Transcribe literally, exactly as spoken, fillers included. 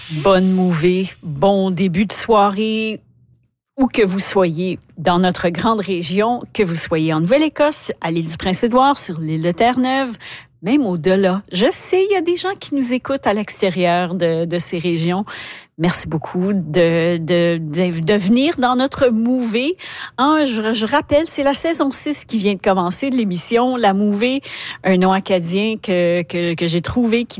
Bonne mouvée, bon début de soirée, où que vous soyez dans notre grande région, que vous soyez en Nouvelle-Écosse, à l'île du Prince-Édouard, sur l'île de Terre-Neuve, même au-delà. Je sais, il y a des gens qui nous écoutent à l'extérieur de, de ces régions. Merci beaucoup de, de, de, de venir dans notre mouvée. Hein, je, je rappelle, c'est la saison six qui vient de commencer de l'émission. La mouvée, un nom acadien que, que, que j'ai trouvé qui